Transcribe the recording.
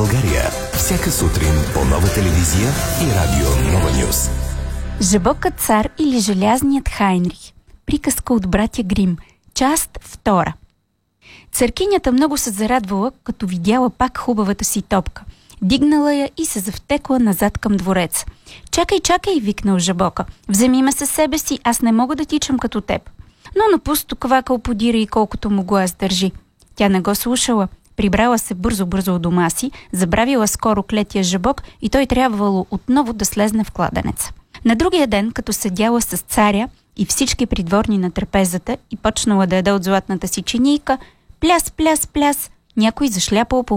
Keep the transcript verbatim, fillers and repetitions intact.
България. Всяка сутрин по Нова телевизия и радио Нова Нюз. Жабокът цар или желязният Хайнрих. Приказка от братя Грим. Част втора. Църкинята много се зарадвала, като видяла пак хубавата си топка. Дигнала я и се завтекла назад към двореца. «Чакай, чакай!» викнал Жабока. «Вземи ме със себе си, аз не мога да тичам като теб». Но напусто квакал подира и колкото му глас държи. Тя не го слушала. Прибрала се бързо-бързо от дома си, забравила скоро клетия Жабок и той трябвало отново да слезне в кладенеца. На другия ден, като седяла с царя и всички придворни на трапезата и почнала да яде от златната си чинийка, пляс, пляс, пляс, някой зашляпал по